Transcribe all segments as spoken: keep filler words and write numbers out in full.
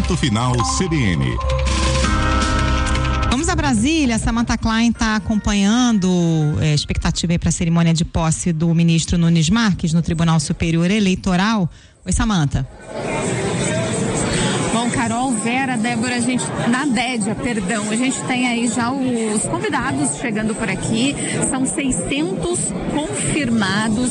Ponto Final C B N. Vamos a Brasília. Samantha Klein está acompanhando a é, expectativa para a cerimônia de posse do ministro Nunes Marques no Tribunal Superior Eleitoral. Oi, Samantha. Bom, Carol, Vera, Débora, a gente, na Dédia, perdão, a gente tem aí já os convidados chegando por aqui, são seiscentos confirmados,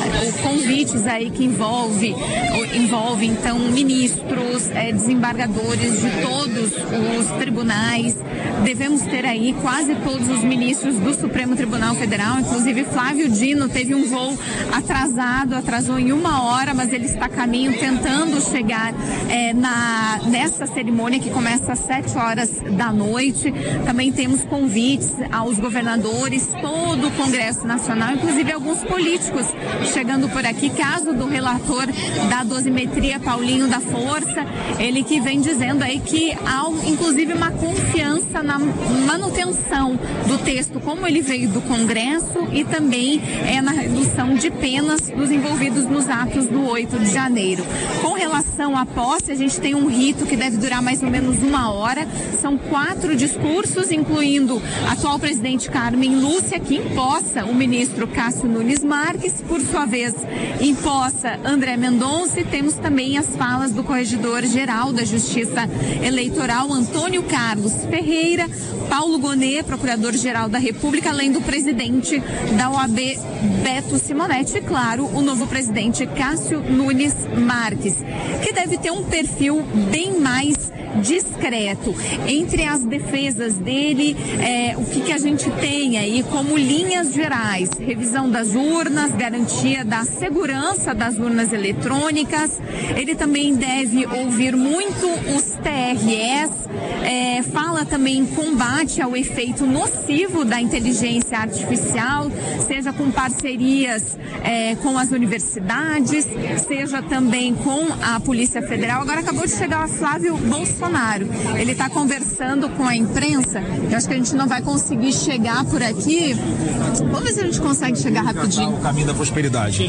convites aí que envolve, envolve então ministros, eh, desembargadores de todos os tribunais. Devemos ter aí quase todos os ministros do Supremo Tribunal Federal, inclusive Flávio Dino teve um voo atrasado, atrasou em uma hora, mas ele está a caminho tentando chegar eh, na nessa cerimônia que começa às sete horas da noite. Também temos convites aos governadores, todo o Congresso Nacional, inclusive alguns políticos chegando por aqui. Caso do relator da dosimetria, Paulinho da Força, ele que vem dizendo aí que há inclusive uma confiança na manutenção do texto, como ele veio do Congresso, e também é na redução de penas dos envolvidos nos atos do oito de janeiro. Com relação à posse, a gente tem um rito que deve durar mais ou menos uma hora. São quatro discursos, incluindo a atual presidente Carmen Lúcia, que empossa o ministro Cássio Nunes Marques, por sua vez empossa André Mendonça, e temos também as falas do corregedor-geral da Justiça Eleitoral, Antônio Carlos Ferreira, Paulo Gonet, procurador-geral da República, além do presidente da O A B, Beto Simonetti, e, claro, o novo presidente Cássio Nunes Marques, que deve ter um perfil bem mais discreto. Entre as defesas dele, é, o que, que a gente tem aí como linhas gerais: revisão das urnas, garantia da segurança das urnas eletrônicas. Ele também deve ouvir muito os T R Es, é, fala também em combate ao efeito nocivo da inteligência artificial, seja com parcerias é, com as universidades, seja também com a Polícia Federal. Agora acabou de chegar o Flávio Bolsonaro. Ele está conversando com a imprensa. Eu acho que a gente não vai conseguir chegar por aqui. Vamos ver se a gente consegue chegar rapidinho. O caminho da prosperidade.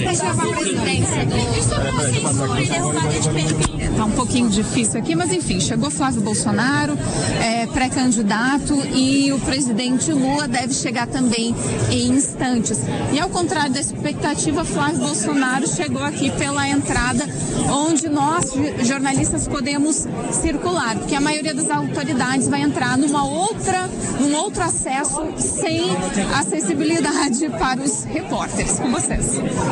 Está um pouquinho difícil aqui, mas enfim, chegou Flávio Bolsonaro, é, pré-candidato, e o presidente Lula deve chegar também em instantes. E ao contrário da expectativa, Flávio Bolsonaro chegou aqui pela entrada onde nós, jornalistas, podemos circular, porque a maioria das autoridades vai entrar numa outra, num outro acesso sem acessibilidade para os repórteres. Com vocês.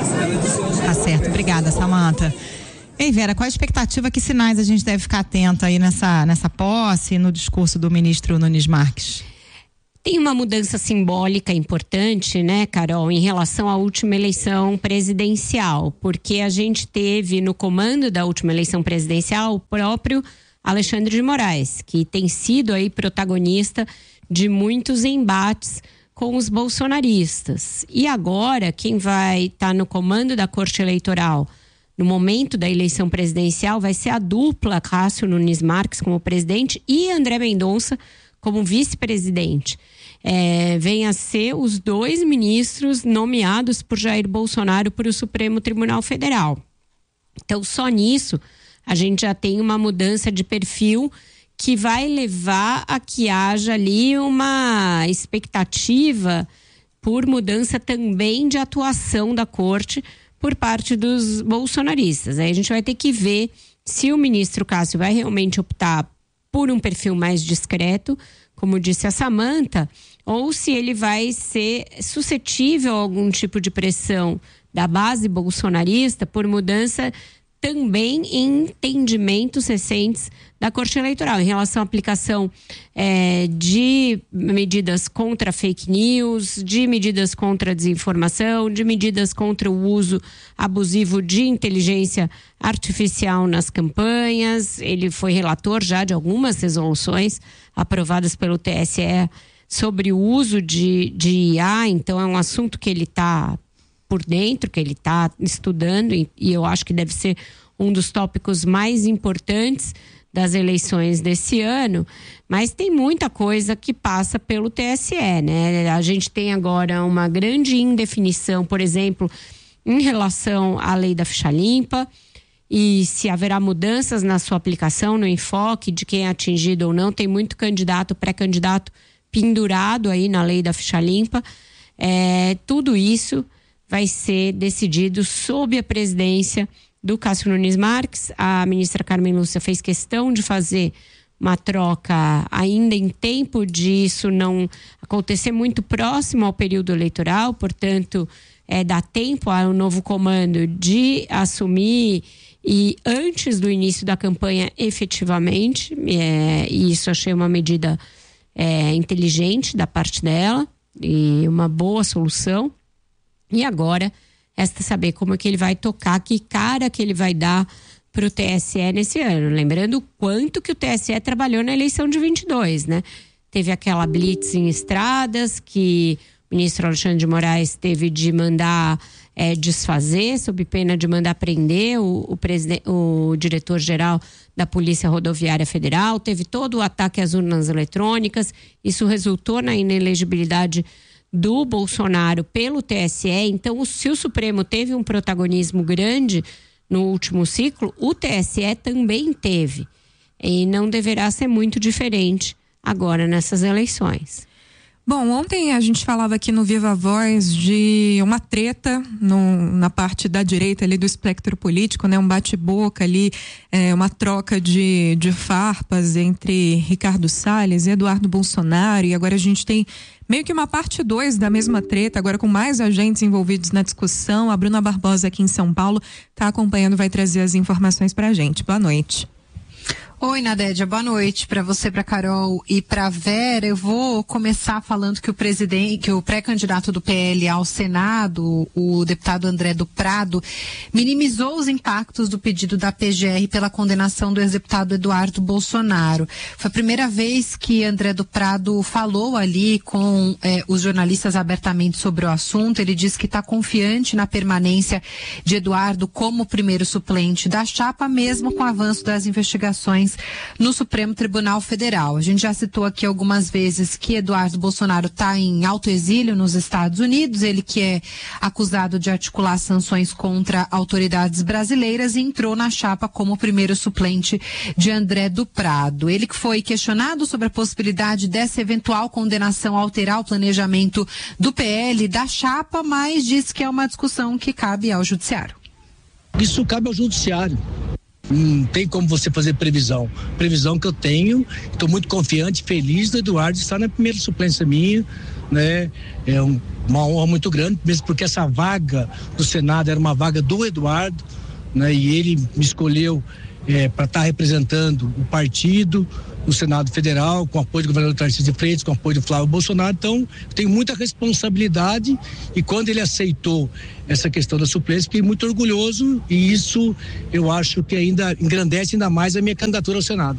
Tá certo, obrigada, Samantha. Ei, Vera, qual a expectativa, que sinais a gente deve ficar atento aí nessa, nessa posse, no discurso do ministro Nunes Marques? Tem uma mudança simbólica importante, né, Carol, em relação à última eleição presidencial, porque a gente teve no comando da última eleição presidencial o próprio Alexandre de Moraes, que tem sido aí protagonista de muitos embates com os bolsonaristas. E agora, quem vai estar tá no comando da Corte Eleitoral no momento da eleição presidencial vai ser a dupla Cássio Nunes Marques como presidente e André Mendonça como vice-presidente. É, vem a ser os dois ministros nomeados por Jair Bolsonaro para o Supremo Tribunal Federal. Então, só nisso a gente já tem uma mudança de perfil que vai levar a que haja ali uma expectativa por mudança também de atuação da corte por parte dos bolsonaristas. Aí a gente vai ter que ver se o ministro Cássio vai realmente optar por um perfil mais discreto, como disse a Samantha, ou se ele vai ser suscetível a algum tipo de pressão da base bolsonarista por mudança também em entendimentos recentes da Corte Eleitoral em relação à aplicação é, de medidas contra fake news, de medidas contra a desinformação, de medidas contra o uso abusivo de inteligência artificial nas campanhas. Ele foi relator já de algumas resoluções aprovadas pelo T S E sobre o uso de, de I A, então é um assunto que ele está por dentro, que ele está estudando, e, e eu acho que deve ser um dos tópicos mais importantes das eleições desse ano, mas tem muita coisa que passa pelo T S E, né? A gente tem agora uma grande indefinição, por exemplo, em relação à lei da ficha limpa, e se haverá mudanças na sua aplicação, no enfoque de quem é atingido ou não. Tem muito candidato, pré-candidato pendurado aí na lei da ficha limpa. É, tudo isso vai ser decidido sob a presidência do Cássio Nunes Marques. A ministra Carmen Lúcia fez questão de fazer uma troca ainda em tempo de isso não acontecer muito próximo ao período eleitoral, portanto, é, dá tempo ao novo comando de assumir e antes do início da campanha efetivamente, é, e isso achei uma medida é, inteligente da parte dela e uma boa solução. E agora, resta saber como é que ele vai tocar, que cara que ele vai dar para o T S E nesse ano. Lembrando o quanto que o T S E trabalhou na eleição de vinte e dois, né? Teve aquela blitz em estradas que o ministro Alexandre de Moraes teve de mandar é, desfazer, sob pena de mandar prender o, o, presidente, o diretor-geral da Polícia Rodoviária Federal. Teve todo o ataque às urnas eletrônicas. Isso resultou na inelegibilidade do Bolsonaro pelo T S E. Então, se o Supremo teve um protagonismo grande no último ciclo, o T S E também teve. E não deverá ser muito diferente agora nessas eleições. Bom, ontem a gente falava aqui no Viva Voz de uma treta no, na parte da direita ali do espectro político, né? Um bate-boca ali, é, uma troca de, de farpas entre Ricardo Salles e Eduardo Bolsonaro, e agora a gente tem meio que uma parte dois da mesma treta, agora com mais agentes envolvidos na discussão. A Bruna Barbosa aqui em São Paulo está acompanhando, vai trazer as informações pra gente. Boa noite. Oi, Nadédia, boa noite para você, para Carol e para Vera. Eu vou começar falando que o presidente, que o pré-candidato do P L ao Senado, o deputado André do Prado, minimizou os impactos do pedido da P G R pela condenação do ex-deputado Eduardo Bolsonaro. Foi a primeira vez que André do Prado falou ali com eh, os jornalistas abertamente sobre o assunto. Ele disse que está confiante na permanência de Eduardo como primeiro suplente da chapa, mesmo com o avanço das investigações no Supremo Tribunal Federal. A gente já citou aqui algumas vezes que Eduardo Bolsonaro está em alto exílio nos Estados Unidos, ele que é acusado de articular sanções contra autoridades brasileiras e entrou na chapa como primeiro suplente de André do Prado. Ele que foi questionado sobre a possibilidade dessa eventual condenação alterar o planejamento do P L da chapa, mas disse que é uma discussão que cabe ao judiciário. Isso cabe ao judiciário. Não tem como você fazer previsão. Previsão que eu tenho, estou muito confiante, feliz do Eduardo estar na primeira suplência minha, né? É um, uma honra muito grande, mesmo porque essa vaga do Senado era uma vaga do Eduardo, né? E ele me escolheu é, para estar tá representando o partido no Senado Federal, com apoio do governador Tarcísio de Freitas, com apoio do Flávio Bolsonaro. Então, eu tenho muita responsabilidade, e quando ele aceitou essa questão da suplência, fiquei muito orgulhoso, e isso eu acho que ainda engrandece ainda mais a minha candidatura ao Senado.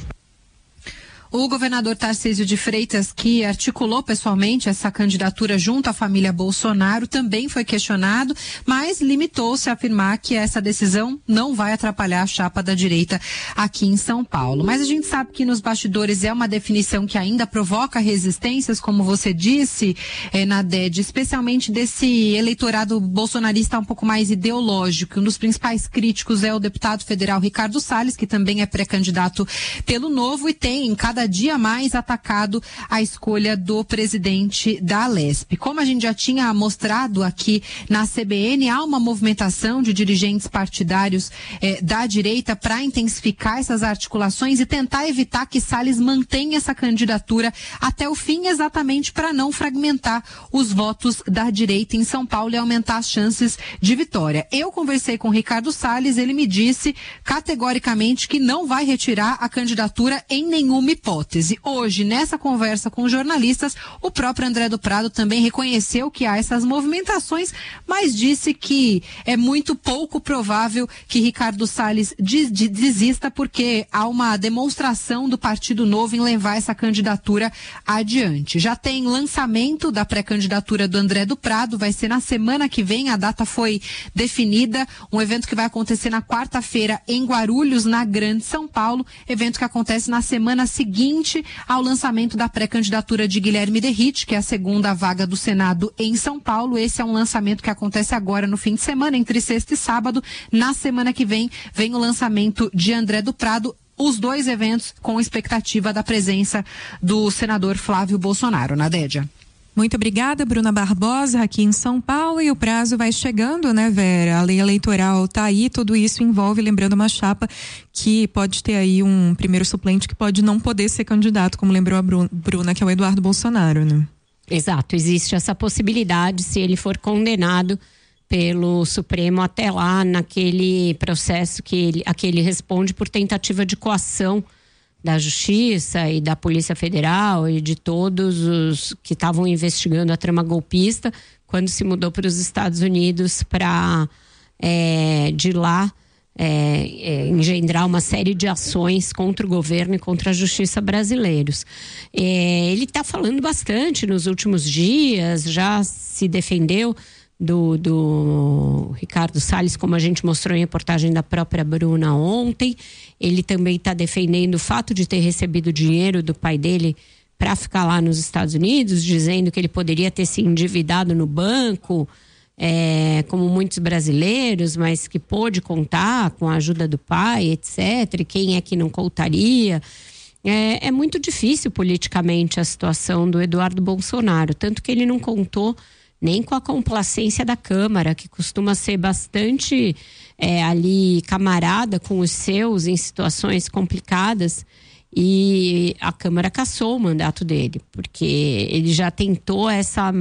O governador Tarcísio de Freitas, que articulou pessoalmente essa candidatura junto à família Bolsonaro, também foi questionado, mas limitou-se a afirmar que essa decisão não vai atrapalhar a chapa da direita aqui em São Paulo. Mas a gente sabe que nos bastidores é uma definição que ainda provoca resistências, como você disse, eh, Naded, especialmente desse eleitorado bolsonarista um pouco mais ideológico. Um dos principais críticos é o deputado federal Ricardo Salles, que também é pré-candidato pelo Novo e tem em cada dia mais atacado a escolha do presidente da Alesp. Como a gente já tinha mostrado aqui na C B N, há uma movimentação de dirigentes partidários eh, da direita para intensificar essas articulações e tentar evitar que Salles mantenha essa candidatura até o fim, exatamente para não fragmentar os votos da direita em São Paulo e aumentar as chances de vitória. Eu conversei com Ricardo Salles, ele me disse categoricamente que não vai retirar a candidatura em nenhuma hipótese. Hoje, nessa conversa com jornalistas, o próprio André do Prado também reconheceu que há essas movimentações, mas disse que é muito pouco provável que Ricardo Salles des- desista, porque há uma demonstração do Partido Novo em levar essa candidatura adiante. Já tem lançamento da pré-candidatura do André do Prado, vai ser na semana que vem, a data foi definida, um evento que vai acontecer na quarta-feira em Guarulhos, na Grande São Paulo, evento que acontece na semana seguinte seguinte ao lançamento da pré-candidatura de Guilherme Derrite, que é a segunda vaga do Senado em São Paulo. Esse é um lançamento que acontece agora no fim de semana, entre sexta e sábado. Na semana que vem, vem o lançamento de André do Prado. Os dois eventos com expectativa da presença do senador Flávio Bolsonaro. Nadédia. Muito obrigada, Bruna Barbosa, aqui em São Paulo, e o prazo vai chegando, né, Vera? A lei eleitoral tá aí, tudo isso envolve, lembrando, uma chapa que pode ter aí um primeiro suplente que pode não poder ser candidato, como lembrou a Bruna, que é o Eduardo Bolsonaro, né? Exato, existe essa possibilidade se ele for condenado pelo Supremo até lá naquele processo que ele, a que ele responde por tentativa de coação da Justiça e da Polícia Federal e de todos os que estavam investigando a trama golpista, quando se mudou para os Estados Unidos para é, de lá é, é, engendrar uma série de ações contra o governo e contra a Justiça brasileiros. É, ele está falando bastante nos últimos dias, já se defendeu Do, do Ricardo Salles, como a gente mostrou em reportagem da própria Bruna ontem. Ele também está defendendo o fato de ter recebido dinheiro do pai dele para ficar lá nos Estados Unidos, dizendo que ele poderia ter se endividado no banco, é, como muitos brasileiros, mas que pôde contar com a ajuda do pai, etcétera. E quem é que não contaria? É, é muito difícil politicamente a situação do Eduardo Bolsonaro, tanto que ele não contou nem com a complacência da Câmara, que costuma ser bastante é, ali camarada com os seus em situações complicadas, e a Câmara cassou o mandato dele, porque ele já tentou essa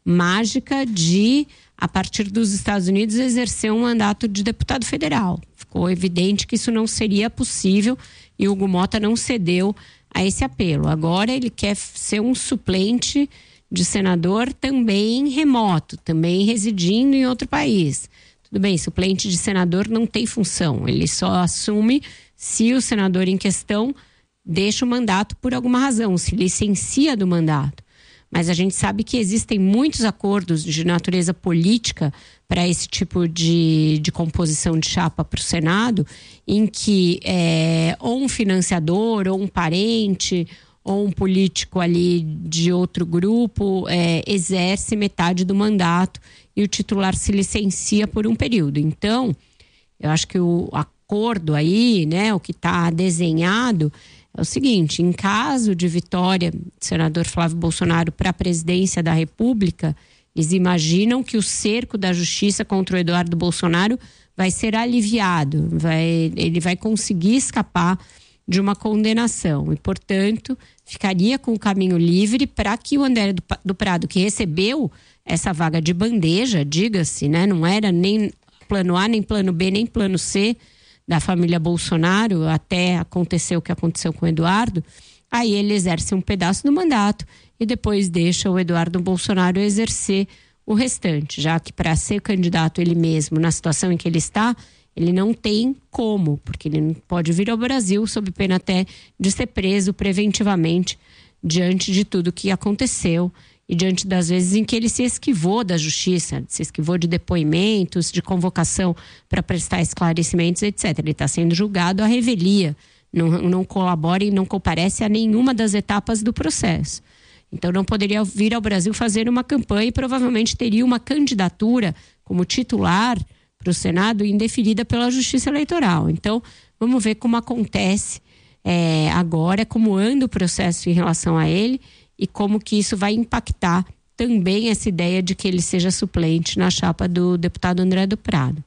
mágica de, a partir dos Estados Unidos, exercer um mandato de deputado federal. Ficou evidente que isso não seria possível e o Hugo Mota não cedeu a esse apelo. Agora ele quer ser um suplente de senador também remoto, também residindo em outro país. Tudo bem, suplente de senador não tem função, ele só assume se o senador em questão deixa o mandato por alguma razão, se licencia do mandato. Mas a gente sabe que existem muitos acordos de natureza política para esse tipo de, de composição de chapa para o Senado, em que é, ou um financiador, ou um parente, ou um político ali de outro grupo é, exerce metade do mandato e o titular se licencia por um período. Então, eu acho que o acordo aí, né, o que está desenhado é o seguinte: em caso de vitória do senador Flávio Bolsonaro para a presidência da República, eles imaginam que o cerco da justiça contra o Eduardo Bolsonaro vai ser aliviado, vai, ele vai conseguir escapar de uma condenação e, portanto, ficaria com o caminho livre para que o André do Prado, que recebeu essa vaga de bandeja, diga-se, né, não era nem plano A, nem plano B, nem plano C da família Bolsonaro, até acontecer o que aconteceu com o Eduardo, aí ele exerce um pedaço do mandato e depois deixa o Eduardo Bolsonaro exercer o restante, já que para ser candidato ele mesmo, na situação em que ele está, ele não tem como, porque ele não pode vir ao Brasil sob pena até de ser preso preventivamente diante de tudo que aconteceu e diante das vezes em que ele se esquivou da justiça, se esquivou de depoimentos, de convocação para prestar esclarecimentos, etcétera. Ele está sendo julgado à revelia, não, não colabora e não comparece a nenhuma das etapas do processo. Então não poderia vir ao Brasil fazer uma campanha e provavelmente teria uma candidatura como titular para o Senado indeferida pela Justiça Eleitoral. Então, vamos ver como acontece é, agora, como anda o processo em relação a ele e como que isso vai impactar também essa ideia de que ele seja suplente na chapa do deputado André do Prado.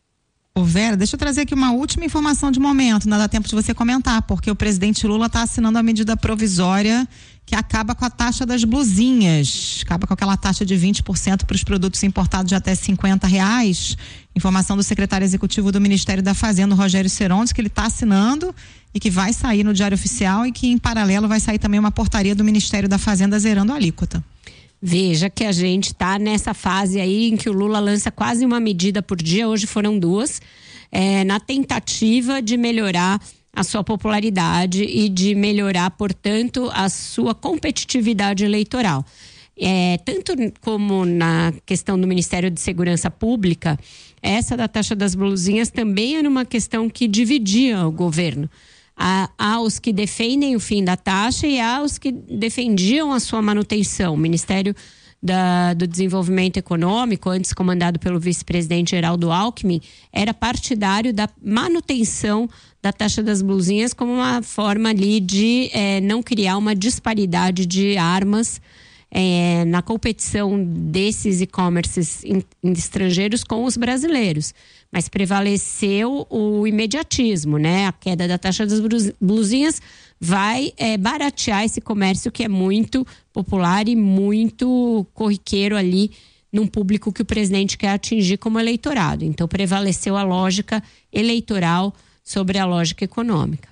Ô Vera, deixa eu trazer aqui uma última informação de momento, não dá tempo de você comentar, porque o presidente Lula está assinando a medida provisória que acaba com a taxa das blusinhas, acaba com aquela taxa de vinte por cento para os produtos importados de até cinquenta reais. Informação do secretário executivo do Ministério da Fazenda, Rogério Cerontes, que ele está assinando e que vai sair no Diário Oficial e que em paralelo vai sair também uma portaria do Ministério da Fazenda zerando a alíquota. Veja que a gente está nessa fase aí em que o Lula lança quase uma medida por dia, hoje foram duas, é, na tentativa de melhorar a sua popularidade e de melhorar, portanto, a sua competitividade eleitoral. É, tanto como na questão do Ministério de Segurança Pública, essa da taxa das blusinhas também era uma questão que dividia o governo. Há, há os que defendem o fim da taxa e há os que defendiam a sua manutenção. O Ministério da, do Desenvolvimento Econômico, antes comandado pelo vice-presidente Geraldo Alckmin, era partidário da manutenção da taxa das blusinhas como uma forma ali de é, não criar uma disparidade de armas é, na competição desses e-commerces estrangeiros com os brasileiros. Mas prevaleceu o imediatismo, né? A queda da taxa das blusinhas vai é, baratear esse comércio que é muito popular e muito corriqueiro ali num público que o presidente quer atingir como eleitorado. Então prevaleceu a lógica eleitoral sobre a lógica econômica.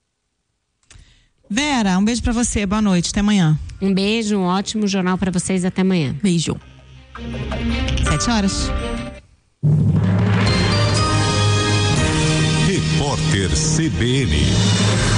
Vera, um beijo pra você, boa noite, até amanhã. Um beijo, um ótimo jornal pra vocês, até amanhã. Beijo. Sete horas. Repórter C B N.